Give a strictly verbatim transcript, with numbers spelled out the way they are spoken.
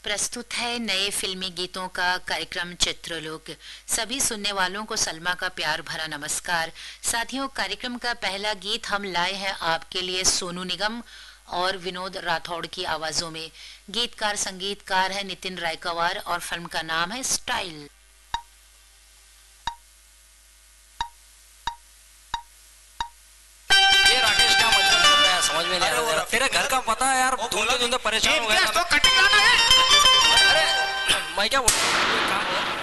प्रस्तुत है नए फिल्मी गीतों का कार्यक्रम चित्रलोक। सभी सुनने वालों को सलमा का प्यार भरा नमस्कार। साथियों, कार्यक्रम का पहला गीत हम लाए हैं आपके लिए सोनू निगम और विनोद राठौड़ की आवाजों में। गीतकार संगीतकार है नितिन रायकवार और फिल्म का नाम है स्टाइल। ये राकेश क्या मतलब कर रहा है, समझ में नहीं आ रहा। तेरे घर का पता है यार, ढूंढते ढूंढते परेशान हो गया। तो कट जाना है। अरे मैं क्या बोल